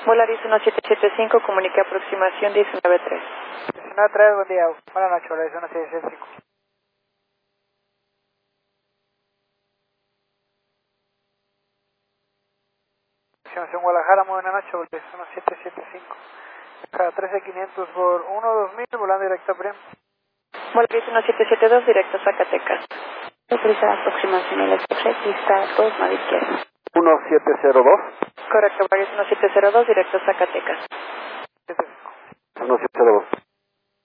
Volaris 1775, comunique aproximación 19.3. 19.3, buen día. Buenas noches, Volaris 1775. Aproximación Guadalajara, muy buenas noches, Volaris 1775. Cada 13500 por 12000, volando directo a Brem. Volaris 1772, directo a Zacatecas. Autorizada aproximación electric, lista 2, nave izquierda. 1702. Correcto, Volaris 1702, directo a Zacatecas. 1702.